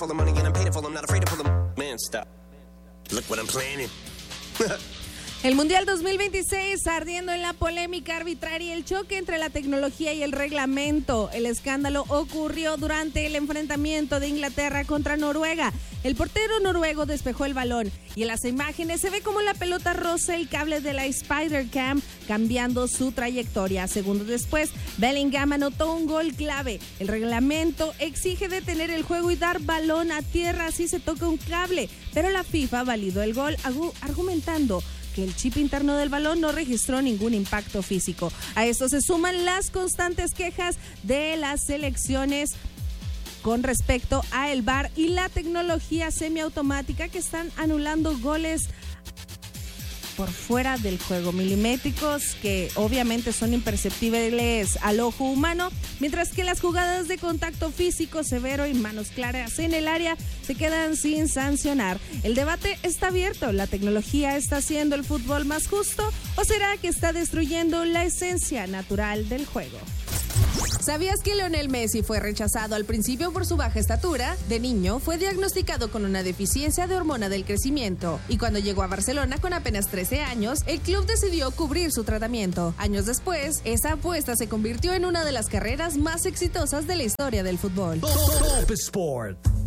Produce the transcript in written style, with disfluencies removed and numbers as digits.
For the money and I'm paid for them, not afraid to pull them. Man, stop. Look what I'm planning. El Mundial 2026 ardiendo en la polémica arbitraria y el choque entre la tecnología y el reglamento. El escándalo ocurrió durante el enfrentamiento de Inglaterra contra Noruega. El portero noruego despejó el balón y en las imágenes se ve como la pelota roza el cable de la Spider-Cam, cambiando su trayectoria. Segundos después, Bellingham anotó un gol clave. El reglamento exige detener el juego y dar balón a tierra si se toca un cable, pero la FIFA validó el gol argumentando que el chip interno del balón no registró ningún impacto físico. A esto se suman las constantes quejas de las selecciones con respecto a el VAR y la tecnología semiautomática que están anulando goles por fuera del juego, milimétricos que obviamente son imperceptibles al ojo humano, mientras que las jugadas de contacto físico severo y manos claras en el área se quedan sin sancionar. El debate está abierto. ¿La tecnología está haciendo el fútbol más justo o será que está destruyendo la esencia natural del juego? ¿Sabías que Lionel Messi fue rechazado al principio por su baja estatura? De niño fue diagnosticado con una deficiencia de hormona del crecimiento y cuando llegó a Barcelona con apenas 13 años, el club decidió cubrir su tratamiento. Años después, esa apuesta se convirtió en una de las carreras más exitosas de la historia del fútbol. Top Sport.